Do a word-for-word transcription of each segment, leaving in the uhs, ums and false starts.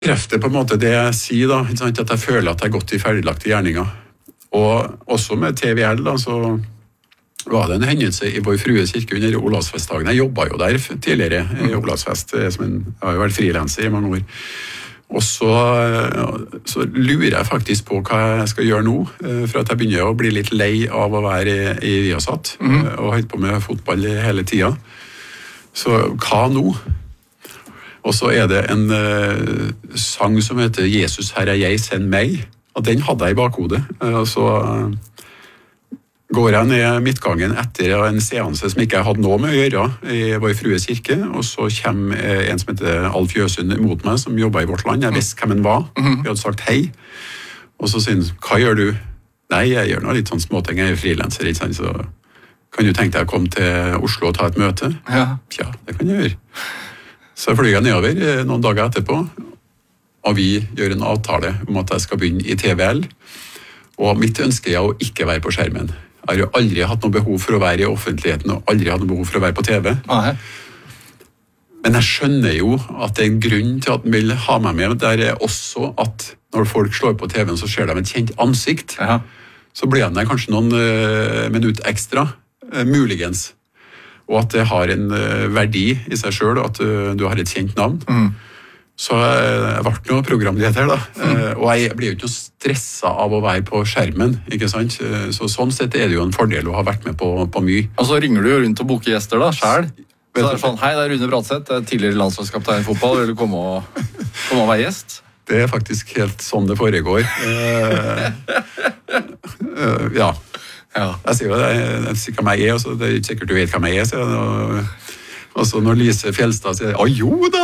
bekrefter på en måte det jeg sier, da, ikke sant, at jeg føler at jeg har gått i ferdiglagte gjerninger. Og også med T V L, da, så var det en hendelse i Vår Frues kirke under Olavsfestdagen. Jeg jobbet jo der tidligere i Olavsfest, som en, jeg har jo vært frilanser i mange år. Og så, så lurer jeg faktisk på hva jeg skal gjøre nå, for at jeg begynner å bli litt lei av å være i, i Viasat, mm. og holde på med fotball hele tiden. Så hva nå? Og så er det en uh, sang som heter «Jesus, her er jeg, send meg», og den hadde jeg i bakhodet. Og så uh, går jeg ned midtgangen etter en seanse som ikke jeg hadde noe med å gjøre i Vår Frues kirke, og så kommer en som heter Alf Jøsund mot meg, som jobber i Vårt Land. Jeg visste hvem han var. Vi hadde sagt hei. Og så sier han, hva gjør du? Nei, jeg gjør noe litt sånn småting. Jeg er frilanser, ikke sant? Så kan du tenke deg å komme til Oslo og ta et møte? Ja. Ja, det kan jeg gjøre. Så flyr jeg nedover noen dager etterpå, og vi gjør en avtale om at jeg skal begynne i T V L. Og mitt ønske er å ikke være på skjermen. Jeg har jo aldri hatt noe behov for å være i offentligheten, og aldri hatt noe behov for å være på T V. Nei. Men jeg skjønner jo at det er en grunn til at de vil ha meg med. Der er også at når folk slår på T V-en, så ser de et kjent ansikt. Ja. Så blir de der kanskje noen uh, minutter ekstra, uh, muligens. Og at det har en uh, verdi i seg selv, at uh, du har et kjent navn. Mm. Så jeg ble noe programleder da, mm. og jeg blir jo ikke noe stresset av å være på skjermen, ikke sant? Så sånn sett er det jo en fordel å ha vært med på, på mye. Og så ringer du jo rundt og boker gjester da, selv. Så det er sånn, hei, det er Rune Bratseth, tidligere landslagskaptein i fotball, vil du komme og, komme og være gjest? Det er faktisk helt sånn det foregår. uh, uh, ja. ja. Jeg sier jo det, jeg sier hvem jeg er, så det er ikke sikkert du vet hvem jeg er, så jeg, og så når Lise Fjelstad sier, å jo da!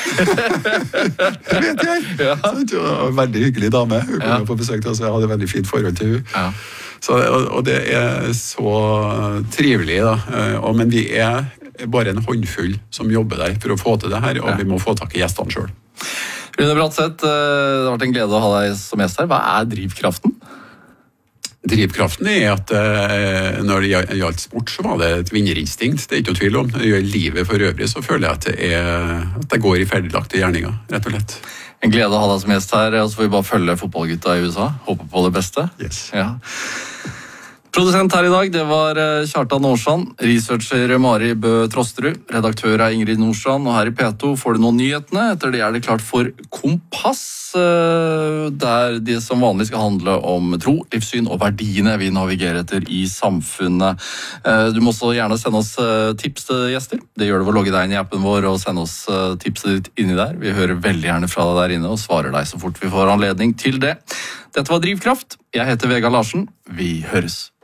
Det vet jeg! Ja. Det var en veldig hyggelig dame. Hun kom ja. på besøk til oss, og jeg hadde veldig fint forhold til hun. Ja. Så, og, og det er så trivelig da. Og, men vi er bare en håndfull som jobber der for å få til det her, og ja. vi må få tak i gjestene selv. Rune Bratseth, det har vært en glede å ha deg som gjest her. Hva er drivkraften? Drivkraften er at eh, når det gjaldt sport, så var det et vinnerinstinkt. Det er ikke noe tvil om. Når det gjelder livet for øvrig, så føler jeg at det, er, at det går i ferdiglagte gjerninger, rett og slett. En glede å ha deg som gjest her, og så får vi bare følge fotballgutta i U S A. Håper på det beste. Yes. Ja. Produsent her i dag, det var Kjartan Aarsand, researcher Mari Bø Trosterud, redaktør er Ingrid Nordstrand, og her i P to får du nå nyhetene. Etter det er det klart for Kompass, der de som vanlig skal handle om tro, livssyn og verdiene vi navigerer etter i samfunnet. Du må også gjerne sende oss tips til gjester. Det gjør du ved å logge deg inn i appen vår og sende oss tipset ditt inni der. Vi hører veldig gjerne fra deg der inne og svarer deg så fort vi får anledning til det. Dette var Drivkraft. Jeg heter Vegard Larsen. Vi høres.